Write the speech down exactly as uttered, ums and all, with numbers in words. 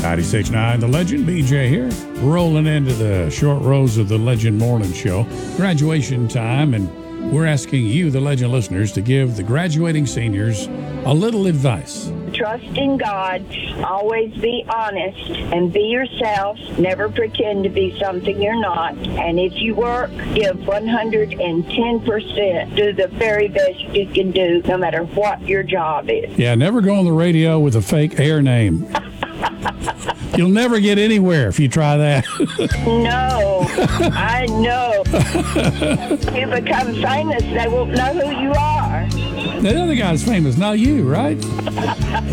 ninety-six point nine The Legend, B J here, rolling into the short rows of the Legend Morning Show. Graduation time, and we're asking you, the Legend listeners, to give the graduating seniors a little advice. Trust in God, always be honest, and be yourself. Never pretend to be something you're not. And if you work, give one hundred ten percent. Do the very best you can do, no matter what your job is. Yeah, never go on the radio with a fake air name. You'll never get anywhere if you try that. No, I know. You become famous, they won't know who you are. The other guy's famous, not you, right?